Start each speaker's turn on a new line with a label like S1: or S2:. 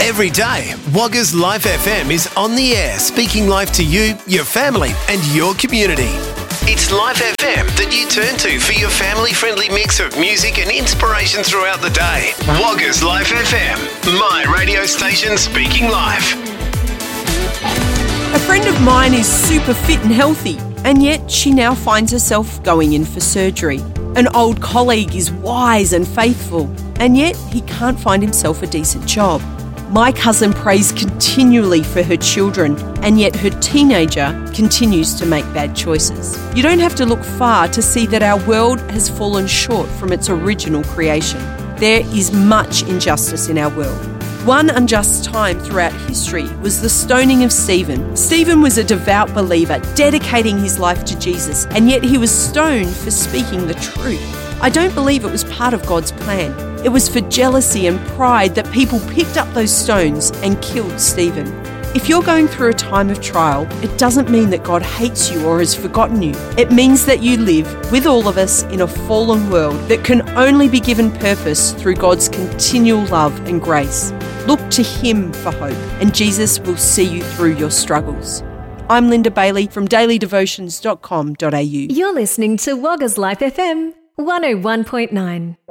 S1: Every day, Wagga's Life FM is on the air, speaking life to you, your family and your community. It's Life FM that you turn to for your family-friendly mix of music and inspiration throughout the day. Wagga's Life FM, my radio station speaking life.
S2: A friend of mine is super fit and healthy, and yet she now finds herself going in for surgery. An old colleague is wise and faithful, and yet he can't find himself a decent job. My cousin prays continually for her children, and yet her teenager continues to make bad choices. You don't have to look far to see that our world has fallen short from its original creation. There is much injustice in our world. One unjust time throughout history was the stoning of Stephen. Stephen was a devout believer, dedicating his life to Jesus, and yet he was stoned for speaking the truth. I don't believe it was part of God's plan. It was for jealousy and pride that people picked up those stones and killed Stephen. If you're going through a time of trial, it doesn't mean that God hates you or has forgotten you. It means that you live with all of us in a fallen world that can only be given purpose through God's continual love and grace. Look to Him for hope, and Jesus will see you through your struggles. I'm Linda Bailey from dailydevotions.com.au.
S3: You're listening to Wagga's Life FM 101.9.